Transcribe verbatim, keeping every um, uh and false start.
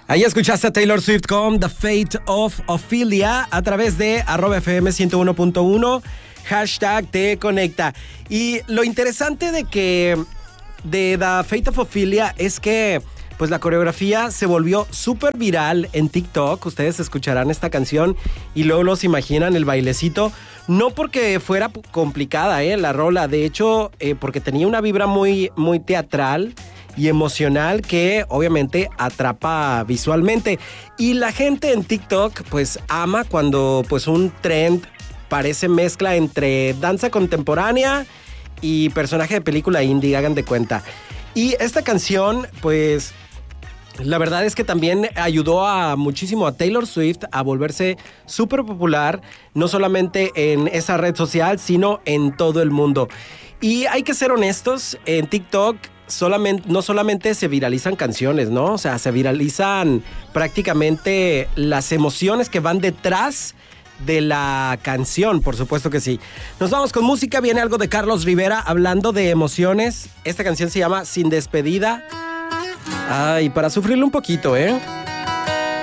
Ahí escuchaste a Taylor Swift con The Fate of Ophelia a través de arroba F M ciento uno punto uno, hashtag te conecta. Y lo interesante de que de The Fate of Ophelia es que pues la coreografía se volvió súper viral en TikTok. Ustedes escucharán esta canción y luego los imaginan el bailecito. No porque fuera complicada, ¿eh? La rola. De hecho, eh, porque tenía una vibra muy, muy teatral y emocional que obviamente atrapa visualmente. Y la gente en TikTok pues ama cuando pues un trend parece mezcla entre danza contemporánea y personaje de película indie, hagan de cuenta. Y esta canción pues la verdad es que también ayudó a muchísimo a Taylor Swift a volverse súper popular, no solamente en esa red social, sino en todo el mundo. Y hay que ser honestos, en TikTok solamente, no solamente se viralizan canciones, ¿no? O sea, se viralizan prácticamente las emociones que van detrás de la canción, por supuesto que sí. Nos vamos con música, viene algo de Carlos Rivera hablando de emociones. Esta canción se llama Sin Despedida. Ay, para sufrirlo un poquito, ¿eh?